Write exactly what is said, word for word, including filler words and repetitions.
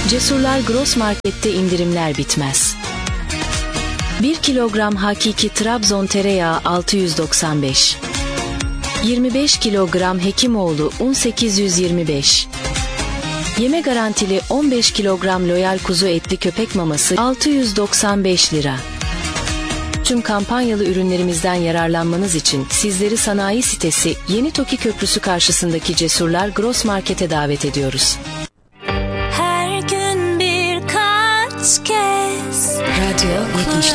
Cesurlar Gross Market'te indirimler bitmez. bir kilogram hakiki Trabzon tereyağı altı yüz doksan beş. yirmi beş kilogram Hekimoğlu un sekiz yüz yirmi beş. Yeme garantili on beş kilogram Loyal kuzu etli köpek maması altı yüz doksan beş lira. Tüm kampanyalı ürünlerimizden yararlanmanız için sizleri sanayi sitesi Yeni Toki Köprüsü karşısındaki Cesurlar Gross Market'e davet ediyoruz. Her gün birkaç kez Radyo yetmiş